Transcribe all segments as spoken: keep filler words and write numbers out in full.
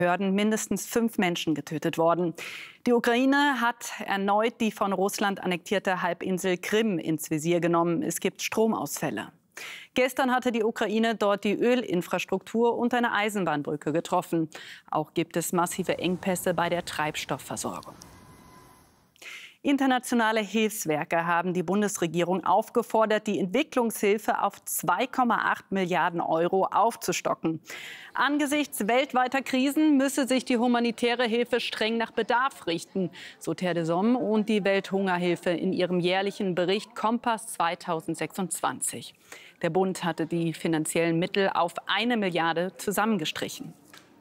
Behörden mindestens fünf Menschen getötet worden. Die Ukraine hat erneut die von Russland annektierte Halbinsel Krim ins Visier genommen. Es gibt Stromausfälle. Gestern hatte die Ukraine dort die Ölinfrastruktur und eine Eisenbahnbrücke getroffen. Auch gibt es massive Engpässe bei der Treibstoffversorgung. Internationale Hilfswerke haben die Bundesregierung aufgefordert, die Entwicklungshilfe auf zwei Komma acht Milliarden Euro aufzustocken. Angesichts weltweiter Krisen müsse sich die humanitäre Hilfe streng nach Bedarf richten, so Terre des Hommes und die Welthungerhilfe in ihrem jährlichen Bericht Kompass zweitausendsechsundzwanzig. Der Bund hatte die finanziellen Mittel auf eine Milliarde zusammengestrichen.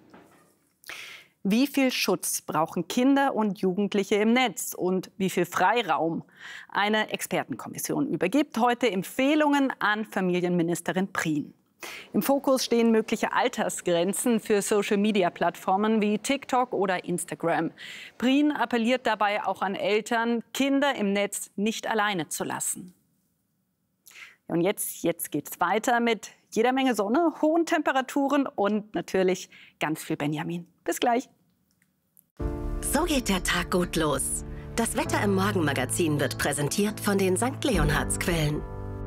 Wie viel Schutz brauchen Kinder und Jugendliche im Netz und wie viel Freiraum? Eine Expertenkommission übergibt heute Empfehlungen an Familienministerin Prien. Im Fokus stehen mögliche Altersgrenzen für Social-Media-Plattformen wie TikTok oder Instagram. Prien appelliert dabei auch an Eltern, Kinder im Netz nicht alleine zu lassen. Und jetzt, jetzt geht's weiter mit jeder Menge Sonne, hohen Temperaturen und natürlich ganz viel Benjamin. Bis gleich. So geht der Tag gut los. Das Wetter im Morgenmagazin wird präsentiert von den Sankt Leonhards-Quellen.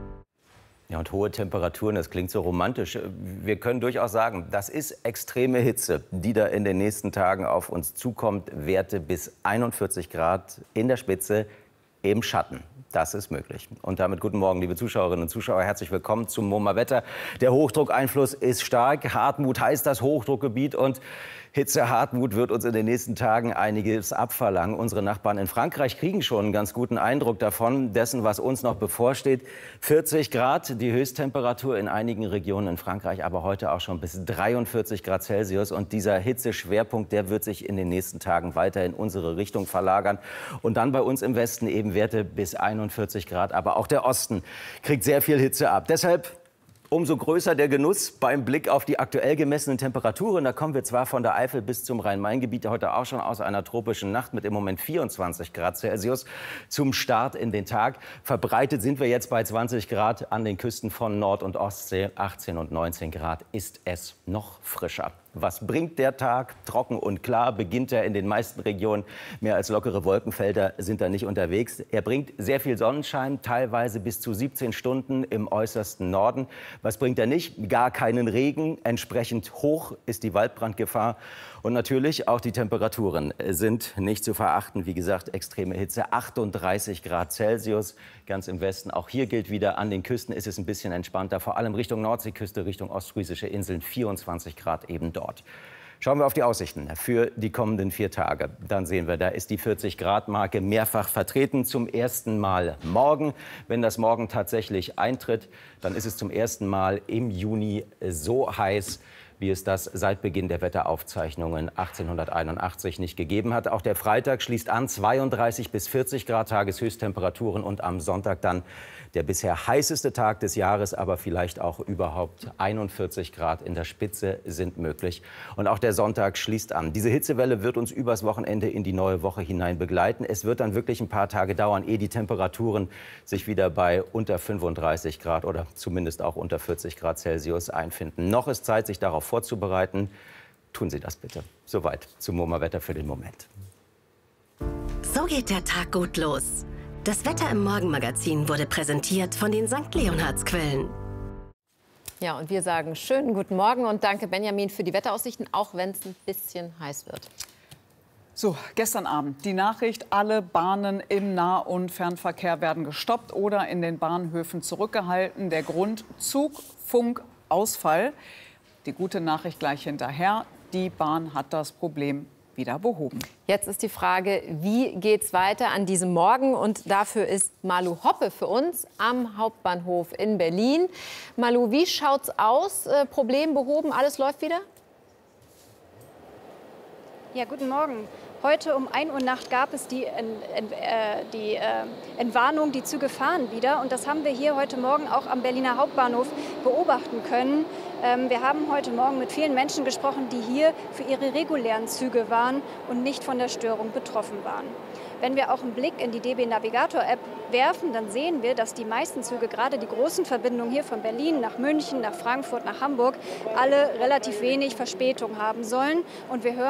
Ja, und hohe Temperaturen, das klingt so romantisch. Wir können durchaus sagen, das ist extreme Hitze, die da in den nächsten Tagen auf uns zukommt. Werte bis einundvierzig Grad in der Spitze im Schatten. Das ist möglich. Und damit guten Morgen, liebe Zuschauerinnen und Zuschauer. Herzlich willkommen zum MoMA-Wetter. Der Hochdruckeinfluss ist stark. Hartmut heißt das Hochdruckgebiet und Hitze Hartmut wird uns in den nächsten Tagen einiges abverlangen. Unsere Nachbarn in Frankreich kriegen schon einen ganz guten Eindruck davon, dessen, was uns noch bevorsteht. vierzig Grad, die Höchsttemperatur in einigen Regionen in Frankreich, aber heute auch schon bis dreiundvierzig Grad Celsius. Und dieser Hitzeschwerpunkt, der wird sich in den nächsten Tagen weiter in unsere Richtung verlagern. Und dann bei uns im Westen eben Werte bis einundvierzig Grad. Aber auch der Osten kriegt sehr viel Hitze ab. Deshalb umso größer der Genuss beim Blick auf die aktuell gemessenen Temperaturen. Da kommen wir zwar von der Eifel bis zum Rhein-Main-Gebiet heute auch schon aus einer tropischen Nacht mit im Moment vierundzwanzig Grad Celsius zum Start in den Tag. Verbreitet sind wir jetzt bei zwanzig Grad an den Küsten von Nord- und Ostsee. achtzehn und neunzehn Grad ist es noch frischer. Was bringt der Tag? Trocken und klar beginnt er in den meisten Regionen. Mehr als lockere Wolkenfelder sind da nicht unterwegs. Er bringt sehr viel Sonnenschein, teilweise bis zu siebzehn Stunden im äußersten Norden. Was bringt er nicht? Gar keinen Regen. Entsprechend hoch ist die Waldbrandgefahr. Und natürlich auch die Temperaturen sind nicht zu verachten. Wie gesagt, extreme Hitze, achtunddreißig Grad Celsius, ganz im Westen. Auch hier gilt wieder, an den Küsten ist es ein bisschen entspannter. Vor allem Richtung Nordseeküste, Richtung ostfriesische Inseln, vierundzwanzig Grad eben dort. Schauen wir auf die Aussichten für die kommenden vier Tage. Dann sehen wir, da ist die vierzig Grad Marke mehrfach vertreten. Zum ersten Mal morgen. Wenn das morgen tatsächlich eintritt, dann ist es zum ersten Mal im Juni so heiß, wie es das seit Beginn der Wetteraufzeichnungen achtzehnhunderteinundachtzig nicht gegeben hat. Auch der Freitag schließt an, zweiunddreißig bis vierzig Grad Tageshöchsttemperaturen und am Sonntag dann der bisher heißeste Tag des Jahres, aber vielleicht auch überhaupt einundvierzig Grad in der Spitze sind möglich. Und auch der Sonntag schließt an. Diese Hitzewelle wird uns übers Wochenende in die neue Woche hinein begleiten. Es wird dann wirklich ein paar Tage dauern, ehe die Temperaturen sich wieder bei unter fünfunddreißig Grad oder zumindest auch unter vierzig Grad Celsius einfinden. Noch ist Zeit, sich darauf vorzubereiten. Tun Sie das bitte. Soweit zum MoMA-Wetter für den Moment. So geht der Tag gut los. Das Wetter im Morgenmagazin wurde präsentiert von den Sankt Leonhards-Quellen. Ja, und wir sagen schönen guten Morgen und danke Benjamin für die Wetteraussichten, auch wenn es ein bisschen heiß wird. So, gestern Abend die Nachricht, alle Bahnen im Nah- und Fernverkehr werden gestoppt oder in den Bahnhöfen zurückgehalten. Der Grund Zugfunkausfall. Die gute Nachricht gleich hinterher, die Bahn hat das Problem wieder behoben. Jetzt ist die Frage, wie geht's weiter an diesem Morgen? Und dafür ist Malu Hoppe für uns am Hauptbahnhof in Berlin. Malu, wie schaut's aus? Äh, Problem behoben, alles läuft wieder? Ja, guten Morgen. Heute um ein Uhr Nacht gab es die, Ent, Ent, äh, die äh, Entwarnung, die Züge fahren wieder. Und das haben wir hier heute Morgen auch am Berliner Hauptbahnhof beobachten können. Ähm, wir haben heute Morgen mit vielen Menschen gesprochen, die hier für ihre regulären Züge waren und nicht von der Störung betroffen waren. Wenn wir auch einen Blick in die D B Navigator App werfen, dann sehen wir, dass die meisten Züge, gerade die großen Verbindungen hier von Berlin nach München, nach Frankfurt, nach Hamburg, alle relativ wenig Verspätung haben sollen. Und wir hören